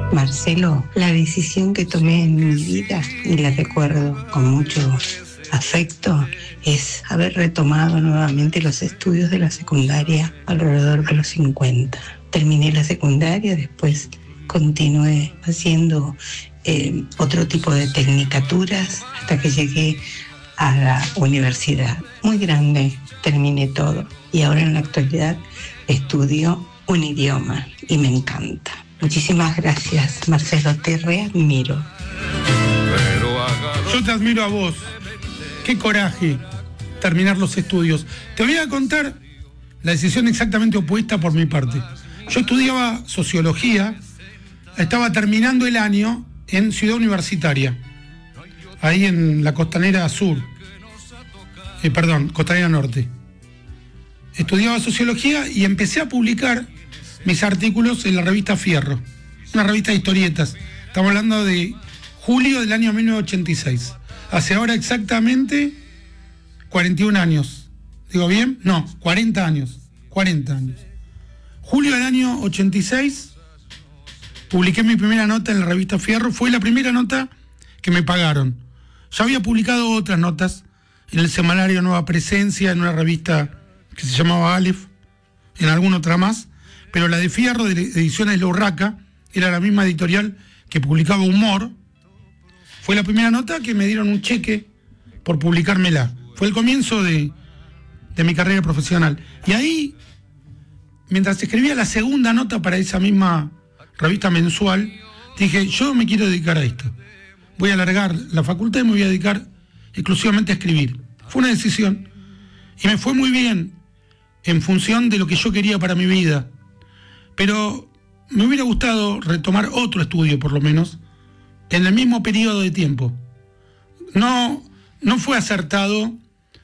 Marcelo, la decisión que tomé en mi vida, y la recuerdo con mucho afecto, es haber retomado nuevamente los estudios de la secundaria alrededor de los 50. Terminé la secundaria, después continué haciendo otro tipo de tecnicaturas hasta que llegué a la universidad. Muy grande, terminé todo. Y ahora en la actualidad estudio un idioma y me encanta. Muchísimas gracias, Marcelo, te readmiro. Yo te admiro a vos. Qué coraje terminar los estudios. Te voy a contar la decisión exactamente opuesta por mi parte. Yo estudiaba sociología, estaba terminando el año en Ciudad Universitaria, ahí en la Costanera Sur, Costanera Norte. Estudiaba sociología y empecé a publicar mis artículos en la revista Fierro, una revista de historietas. Estamos hablando de julio del año 1986. Hace ahora exactamente 41 años. ¿Digo bien? No, 40 años. 40 años. Julio del año 86, publiqué mi primera nota en la revista Fierro. Fue la primera nota que me pagaron. Ya había publicado otras notas en el semanario Nueva Presencia, en una revista que se llamaba Aleph, en alguna otra más, pero la de Fierro, de Ediciones La Urraca, era la misma editorial que publicaba Humor. Fue la primera nota que me dieron un cheque por publicármela. Fue el comienzo de mi carrera profesional. Y ahí, mientras escribía la segunda nota para esa misma revista mensual, dije, yo me quiero dedicar a esto. Voy a alargar la facultad y me voy a dedicar exclusivamente a escribir. Fue una decisión. Y me fue muy bien en función de lo que yo quería para mi vida. Pero me hubiera gustado retomar otro estudio, por lo menos, en el mismo periodo de tiempo. No fue acertado